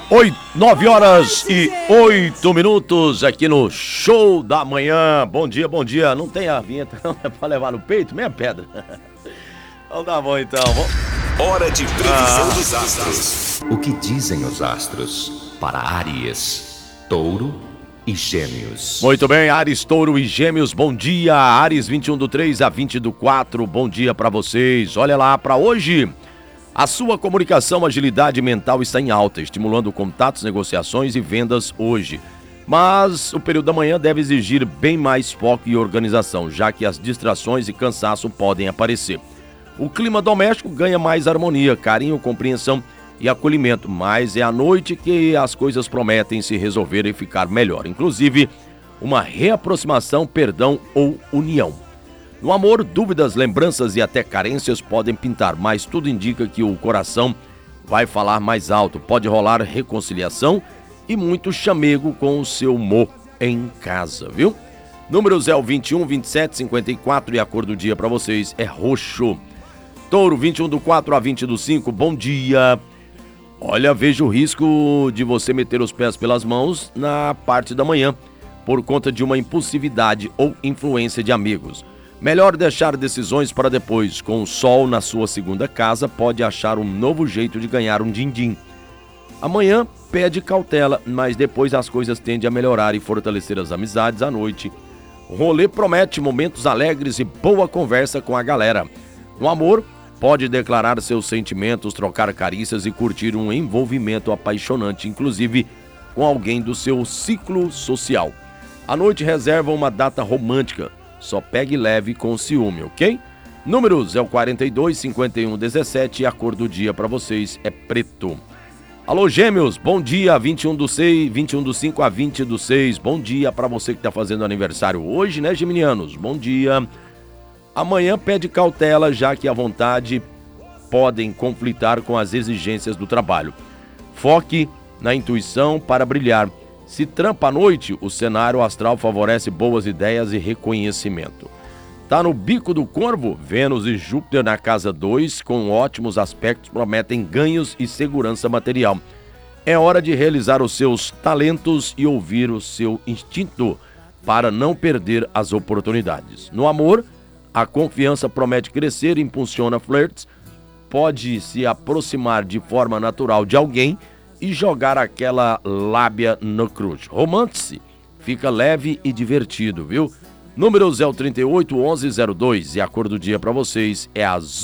9 horas e 8 minutos aqui no Show da Manhã. Bom dia, bom dia. Não tem a vinheta, não é pra levar no peito, meia pedra. Então tá bom, então. Hora de previsão dos astros. O que dizem os astros para Áries, Touro e Gêmeos? Muito bem, Áries, Touro e Gêmeos, bom dia. Áries, 21/3 a 20/4, bom dia pra vocês. Olha lá, pra hoje... A sua comunicação, agilidade mental está em alta, estimulando contatos, negociações e vendas hoje. Mas o período da manhã deve exigir bem mais foco e organização, já que as distrações e cansaço podem aparecer. O clima doméstico ganha mais harmonia, carinho, compreensão e acolhimento, mas é à noite que as coisas prometem se resolver e ficar melhor. Inclusive, uma reaproximação, perdão ou união. No amor, dúvidas, lembranças e até carências podem pintar, mas tudo indica que o coração vai falar mais alto. Pode rolar reconciliação e muito chamego com o seu humor em casa, viu? Números é o 21, 27, 54 e a cor do dia para vocês é roxo. Touro, 21/4 a 20/5, bom dia. Olha, vejo o risco de você meter os pés pelas mãos na parte da manhã, por conta de uma impulsividade ou influência de amigos. Melhor deixar decisões para depois. Com o sol na sua segunda casa, pode achar um novo jeito de ganhar um din-din. Amanhã pede cautela, mas depois as coisas tendem a melhorar e fortalecer as amizades à noite. O rolê promete momentos alegres e boa conversa com a galera. No amor, pode declarar seus sentimentos, trocar carícias e curtir um envolvimento apaixonante, inclusive com alguém do seu ciclo social. À noite reserva uma data romântica. Só pegue leve com ciúme, ok? Números é o 42, 51, 17 e a cor do dia para vocês é preto. Alô, Gêmeos, bom dia, 21/5 a 20/6. Bom dia para você que está fazendo aniversário hoje, né, geminianos? Bom dia. Amanhã pede cautela, já que a vontade podem conflitar com as exigências do trabalho. Foque na intuição para brilhar. Se trampa à noite, o cenário astral favorece boas ideias e reconhecimento. Tá no bico do corvo? Vênus e Júpiter na casa 2, com ótimos aspectos, prometem ganhos e segurança material. É hora de realizar os seus talentos e ouvir o seu instinto para não perder as oportunidades. No amor, a confiança promete crescer e impulsiona flirts. Pode se aproximar de forma natural de alguém e jogar aquela lábia no crush. Romance, fica leve e divertido, viu? Números é o 38, 11, 02 e a cor do dia para vocês é azul.